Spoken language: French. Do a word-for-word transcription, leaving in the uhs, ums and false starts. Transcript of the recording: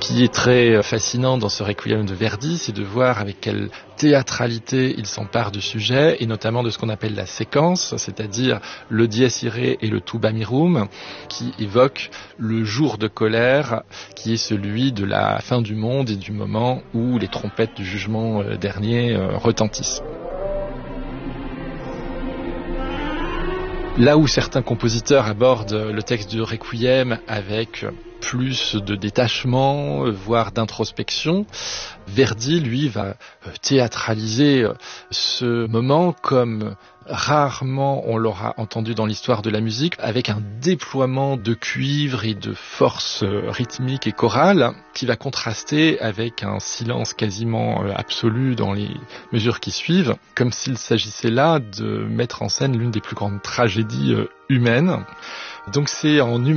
qui est très fascinant dans ce Requiem de Verdi, c'est de voir avec quelle théâtralité il s'empare du sujet, et notamment de ce qu'on appelle la séquence, c'est-à-dire le dies irae et le tuba mirum, qui évoquent le jour de colère, qui est celui de la fin du monde et du moment où les trompettes du jugement dernier retentissent. Là où certains compositeurs abordent le texte du Requiem avec plus de détachement, voire d'introspection, Verdi, lui, va théâtraliser ce moment comme rarement on l'aura entendu dans l'histoire de la musique, avec un déploiement de cuivre et de force rythmique et chorale qui va contraster avec un silence quasiment absolu dans les mesures qui suivent, comme s'il s'agissait là de mettre en scène l'une des plus grandes tragédies humaines. Donc c'est en